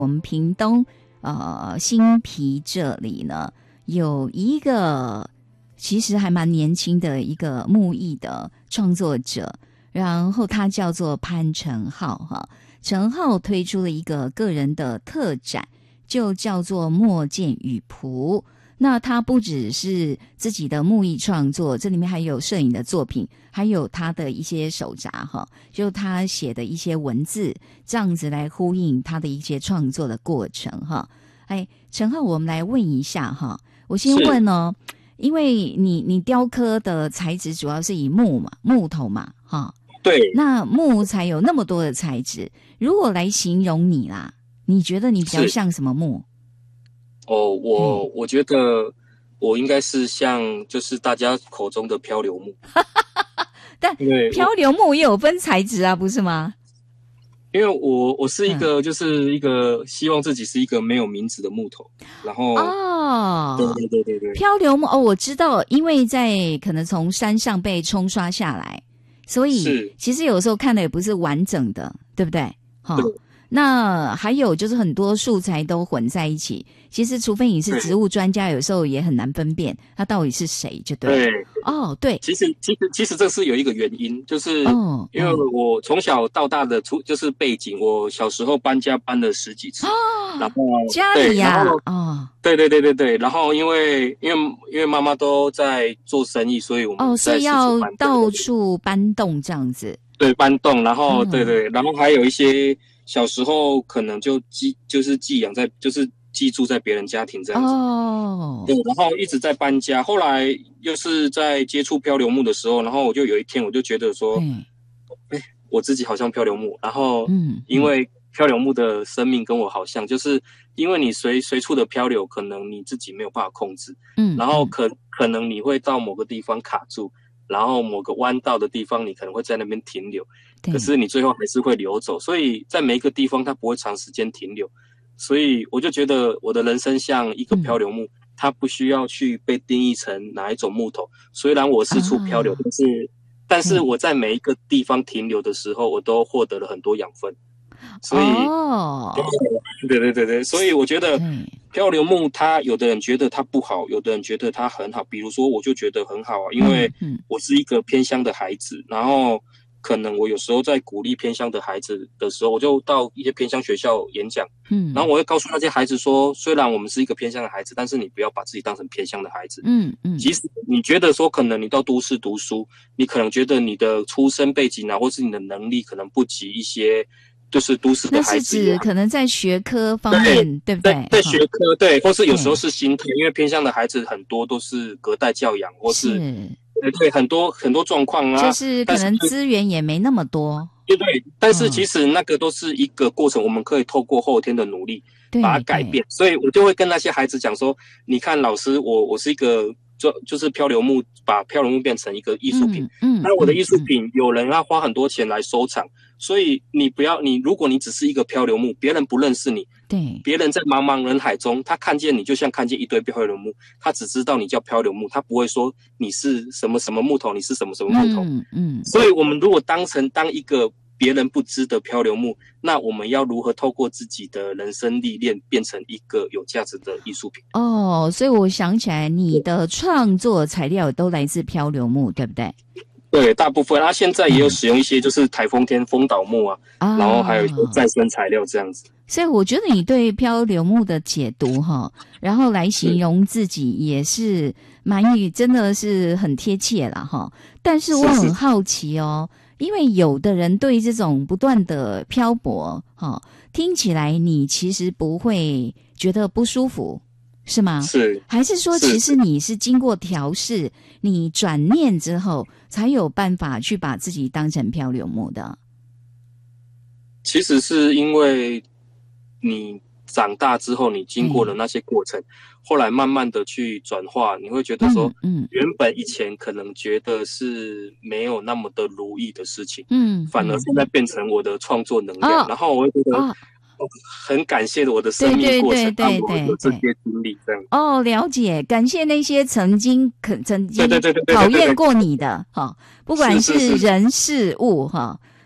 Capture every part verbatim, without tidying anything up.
我们屏东呃新皮这里呢，有一个其实还蛮年轻的一个木艺的创作者，然后他叫做潘承浩哈。承浩推出了一个个人的特展，就叫做墨见雨仆。那他不只是自己的木艺创作，这里面还有摄影的作品，还有他的一些手札哈，就他写的一些文字，这样子来呼应他的一些创作的过程哈。哎，承浩，我们来问一下哈，我先问哦，因为你你雕刻的材质主要是以木嘛，木头嘛哈。 对。 那木材有那么多的材质，如果来形容你啦，你觉得你比较像什么木？ 哦，我、嗯、我觉得我应该是像就是大家口中的漂流木。 但漂流木也有分材质啊，不是吗？ 因为我我是一个、嗯、就是一个希望自己是一个没有名字的木头，然后哦， 对对对对对， 漂流木哦，我知道，因为在可能从山上被冲刷下来，所以其实有时候看的也不是完整的，对不对？哈。那还有就是很多素材都混在一起，其实除非你是植物专家，有时候也很难分辨它到底是谁，就对了。 对， 哦，对， 其实其实其实这是有一个原因，就是因为我从小到大的出就是背景，我小时候搬家搬了十几次，哦、然后家里呀、啊，哦， 对对对对对，然后因为因为因为妈妈都在做生意，所以我们哦，所以要到处搬动这样子。 对，搬动，然后、嗯、对对，然后还有一些。小时候可能就寄就是寄养在就是寄住在别人家庭这样子哦，对，然后一直在搬家，后来又是在接触漂流木的时候，然后我就有一天我就觉得说，嗯，哎，我自己好像漂流木，然后嗯，因为漂流木的生命跟我好像，就是因为你随随处的漂流，可能你自己没有办法控制，嗯，然后可可能你会到某个地方卡住。然后某个弯道的地方，你可能会在那边停留，可是你最后还是会流走，所以在每一个地方它不会长时间停留，所以我就觉得我的人生像一个漂流木，嗯、它不需要去被定义成哪一种木头。虽然我四处漂流，啊、但是但是我在每一个地方停留的时候，我都获得了很多养分，所以哦，对对对对，所以我觉得漂流木，它有的人觉得它不好，有的人觉得它很好。比如说，我就觉得很好啊，因为我是一个偏乡的孩子，然后可能我有时候在鼓励偏乡的孩子的时候，我就到一些偏乡学校演讲，嗯，然后我会告诉那些孩子说，虽然我们是一个偏乡的孩子，但是你不要把自己当成偏乡的孩子，嗯嗯，即使你觉得说可能你到都市读书，你可能觉得你的出身背景啊，或是你的能力可能不及一些。就是都市的孩子， 那是指可能在学科方面， 对, 对不对？ 在, 在学科对，或是有时候是心态，因为偏向的孩子很多都是隔代教养，或是对对很多很多状况啊， 就是可能资源也没那么多。 对对，但是其实那个都是一个过程，我们可以透过后天的努力把它改变。所以我就会跟那些孩子讲说：“你看，老师，我我是一个。”就就是漂流木，把漂流木变成一个艺术品。嗯，嗯那我的艺术品，有人要花很多钱来收藏，嗯、所以你不要，你如果你只是一个漂流木，别人不认识你， 对， 别人在茫茫人海中，他看见你就像看见一堆漂流木，他只知道你叫漂流木，他不会说你是什么什么木头，你是什么什么木头。嗯嗯，所以我们如果当成当一个别人不知的漂流木，那我们要如何透过自己的人生历练，变成一个有价值的艺术品？ 哦，所以我想起来，你的创作材料都来自漂流木，对不对？ 对，大部分。它、啊、现在也有使用一些就是台风天风倒木啊，啊然后还有一些再生材料这样子。 所以我觉得你对漂流木的解读哈，然后来形容自己也是蛮语，真的是很贴切啦哈。但是我很好奇哦。是是因为有的人对这种不断的漂泊，哦，听起来你其实不会觉得不舒服，是吗？ 是， 还是说其实你是经过调试，你转念之后才有办法去把自己当成漂流木的？ 其实是因为你长大之后，你经过了那些过程，嗯、后来慢慢的去转化，你会觉得说，嗯，嗯原本以前可能觉得是没有那么的如意的事情，嗯，反而现在变成我的创作能量，哦、然后我会觉得。哦很感谢我的生命过程，让我有这些经历，这样。 哦，了解，感谢那些曾经可曾经讨厌过你的哈，不管是人事物哈，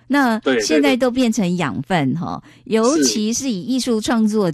那现在都变成养分哈，尤其是以艺术创作